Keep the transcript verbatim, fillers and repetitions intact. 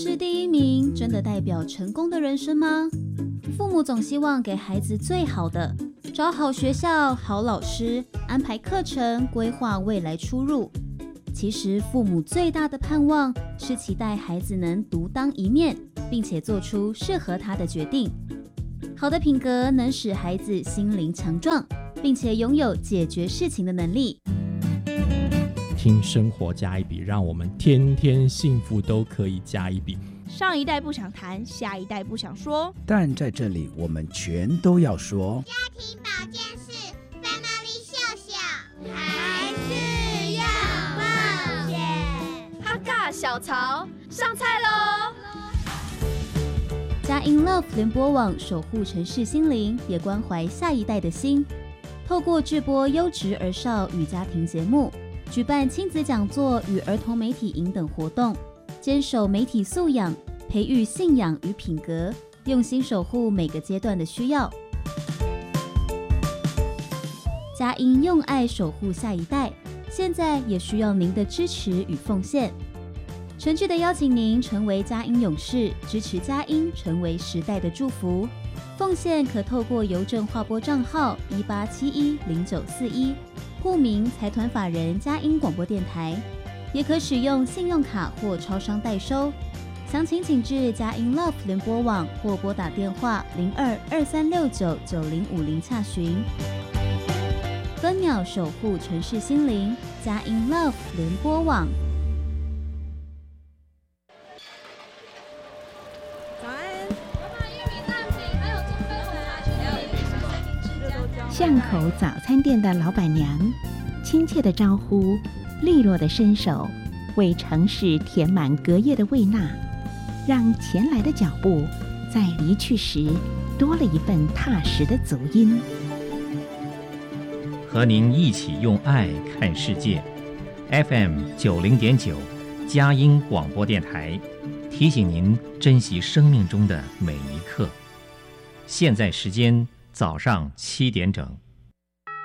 是第一名真的代表成功的人生吗？父母总希望给孩子最好的，找好学校、好老师，安排课程，规划未来出入。其实父母最大的盼望是期待孩子能独当一面，并且做出适合他的决定。好的品格能使孩子心灵强壮，并且拥有解决事情的能力。 听生活加一笔，让我们天天幸福都可以加一笔。 上一代不想谈，下一代不想说， 但在这里我们全都要说。 家庭保健室 Family 笑笑，还是要冒险。 哈嘎小曹上菜喽！ 佳音 Love 联播网守护城市心灵，也关怀下一代的心。透过制播优质儿少与家庭节目，举办亲子讲座与儿童媒体营等活动，坚守媒体素养，培育信仰与品格，用心守护每个阶段的需要。佳音用爱守护下一代，现在也需要您的支持与奉献。诚挚的邀请您成为佳音勇士，支持佳音成为时代的祝福。奉献可透过邮政划拨账号一八七一零九四一，户名财团法人佳音广播电台，也可使用信用卡或超商代收。详情请至佳音 Love 联播网或拨打电话零二二三六九九零五零洽询。分秒守护城市心灵，佳音 Love 联播网。 巷口早餐店的老板娘，亲切的招呼，利落的伸手，为城市填满隔夜的味纳，让前来的脚步在离去时多了一份踏实的足音。 和您一起用爱看世界 ，F M 九零点九，佳音广播电台，提醒您珍惜生命中的每一刻。现在时间早上七点整。